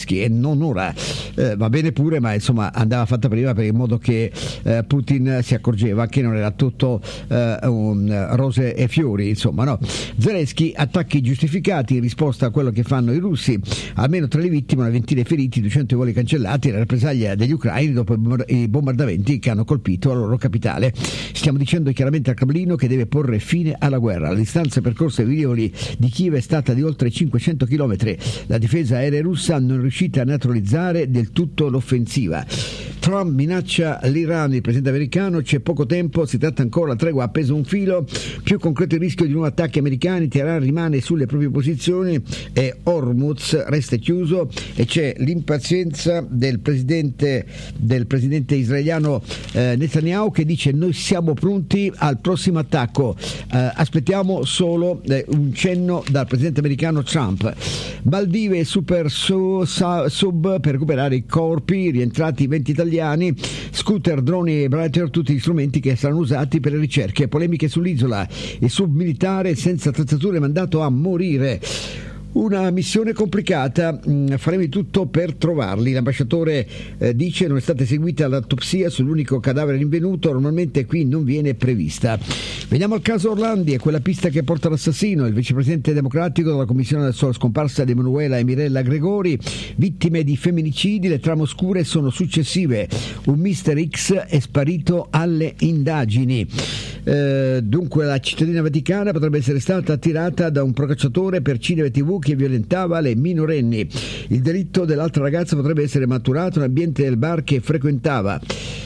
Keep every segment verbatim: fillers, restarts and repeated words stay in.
Zelensky e non ora. Eh, va bene pure, ma insomma andava fatta prima, per il modo che eh, Putin si accorgeva che non era tutto eh, un, rose e fiori, insomma, no. Zelensky: attacchi giustificati in risposta a quello che fanno i russi, almeno tre le vittime, una ventina di feriti, duecento voli cancellati, la rappresaglia degli ucraini dopo i bombardamenti che hanno colpito la loro capitale. Stiamo dicendo chiaramente al Cremlino che deve porre fine alla guerra. La distanza percorsa ai rivoli di Kiev è stata di oltre cinquecento chilometri. La difesa aerea russa non è riuscita a neutralizzare del tutto l'offensiva. Trump minaccia l'Iran, il presidente americano: c'è poco tempo, si tratta ancora, la tregua ha appeso un filo, più concreto il rischio di nuovi attacchi americani, Teheran rimane sulle proprie posizioni e Hormuz resta chiuso, e c'è l'impazienza del presidente del presidente israeliano eh, Netanyahu, che dice: noi siamo pronti al prossimo attacco, eh, aspettiamo solo eh, un cenno dal presidente americano Trump. Maldive super su, sa, sub per recuperare i corpi, rientrati venti italiani, scooter, droni e Brighter, tutti gli strumenti che saranno usati per le ricerche. Polemiche sull'isola, il sub militare senza attrezzature mandato a morire. Una missione complicata, faremo di tutto per trovarli. L'ambasciatore eh, dice: non è stata eseguita l'autopsia sull'unico cadavere rinvenuto, normalmente qui non viene prevista. Veniamo al caso Orlandi, è quella pista che porta l'assassino. Il vicepresidente democratico della commissione sulla scomparsa di Emanuela e Mirella Gregori, vittime di femminicidi, le trame oscure sono successive. Un mister X è sparito alle indagini. Eh, dunque la cittadina vaticana potrebbe essere stata attirata da un procacciatore per cinema e tivù che violentava le minorenni. Il delitto dell'altra ragazza potrebbe essere maturato nell'ambiente del bar che frequentava.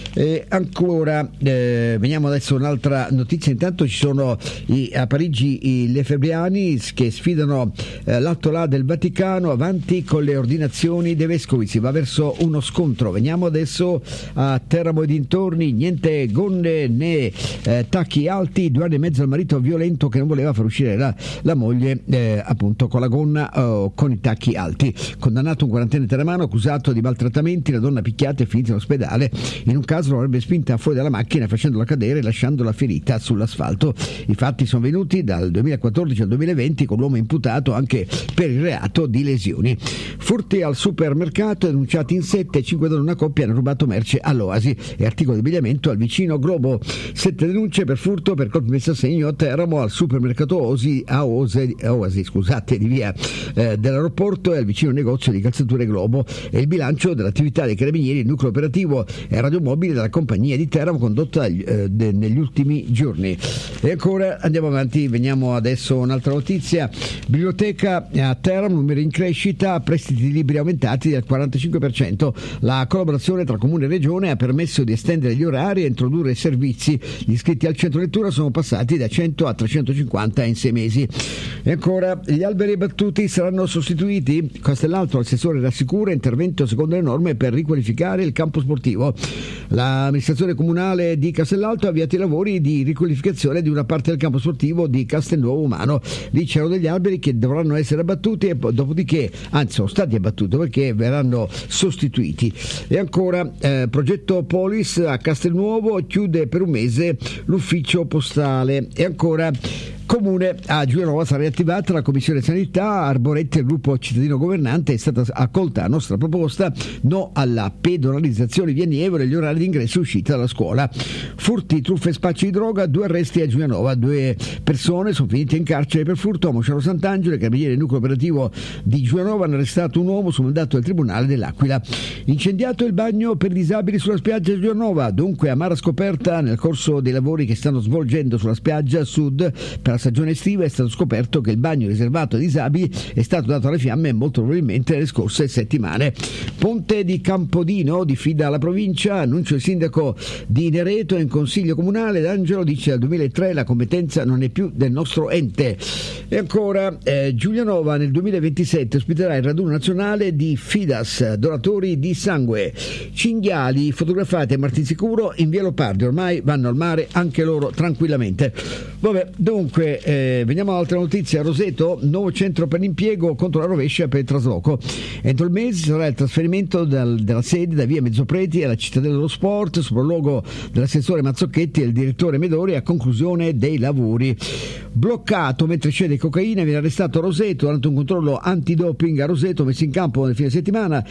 E ancora eh, veniamo adesso a un'altra notizia. Intanto ci sono i, a Parigi i lefebvriani che sfidano eh, l'Alto Là del Vaticano, avanti con le ordinazioni dei vescovi, si va verso uno scontro. Veniamo adesso a Teramo e dintorni, niente gonne né eh, tacchi alti, due anni e mezzo al marito violento che non voleva far uscire la, la moglie eh, appunto con la gonna o eh, con i tacchi alti. Condannato un quarantenne terramano accusato di maltrattamenti, la donna picchiata è finita in ospedale. In un caso l'avrebbe spinta fuori dalla macchina facendola cadere e lasciandola ferita sull'asfalto. I fatti sono venuti dal duemilaquattordici al duemilaventi, con l'uomo imputato anche per il reato di lesioni. Furti al supermercato, denunciati in sette, cinque donne e una coppia hanno rubato merce all'Oasi e articoli di abbigliamento al vicino Globo. Sette denunce per furto per colpi messi a segno a Teramo, al supermercato Osi, a Oasi, Oasi scusate, di via eh, dell'aeroporto e al vicino negozio di calzature Globo. E il bilancio dell'attività dei carabinieri, il nucleo operativo e radiomobile della compagnia di Teramo condotta eh, de, negli ultimi giorni. E ancora andiamo avanti, veniamo adesso a un'altra notizia. Biblioteca a Teramo, numeri in crescita, prestiti di libri aumentati del quarantacinque per cento. La collaborazione tra comune e regione ha permesso di estendere gli orari e introdurre servizi. Gli iscritti al centro lettura sono passati da cento a trecentocinquanta in sei mesi. E ancora, gli alberi abbattuti saranno sostituiti. Castellalto, l'assessore rassicura, intervento secondo le norme per riqualificare il campo sportivo. L'amministrazione comunale di Castellalto ha avviato i lavori di riqualificazione di una parte del campo sportivo di Castelnuovo Umano. Lì c'erano degli alberi che dovranno essere abbattuti e dopodiché, anzi sono stati abbattuti perché verranno sostituiti. E ancora, eh, progetto Polis a Castelnuovo, chiude per un mese l'ufficio postale. E ancora, Comune a Giulianova sarà riattivata la commissione sanità. Arboretti, il gruppo cittadino governante, è stata accolta la nostra proposta, no alla pedonalizzazione via Nievole e gli orari di ingresso e uscita dalla scuola. Furti, truffe e spacci di droga, due arresti a Giulianova, due persone sono finite in carcere per furto a Mosciaro Sant'Angelo. I carabinieri del nucleo operativo di Giulianova hanno arrestato un uomo su mandato del tribunale dell'Aquila. Incendiato il bagno per disabili sulla spiaggia di Giulianova, dunque amara scoperta nel corso dei lavori che stanno svolgendo sulla spiaggia sud per la stagione estiva. È stato scoperto che il bagno riservato ai disabili è stato dato alle fiamme molto probabilmente nelle scorse settimane. Ponte di Campodino diffida la provincia, annuncia il sindaco di Nereto in consiglio comunale. D'Angelo dice: dal duemilatré la competenza non è più del nostro ente. E ancora, eh, Giulianova nel duemilaventisette ospiterà il raduno nazionale di Fidas, donatori di sangue. Cinghiali fotografati a Martinsicuro in via Leopardi, ormai vanno al mare anche loro tranquillamente. Vabbè, dunque eh, veniamo all'altra notizia. Roseto, nuovo centro per l'impiego contro la rovescia per il trasloco. Entro il mese sarà il trasferimento dal, della sede da via Mezzopreti alla Cittadella dello Sport, sopralluogo dell'assessore Mazzocchetti e il direttore Medori a conclusione dei lavori. Bloccato mentre scende cocaina, viene arrestato Roseto durante un controllo antidoping a Roseto messo in campo nel fine settimana.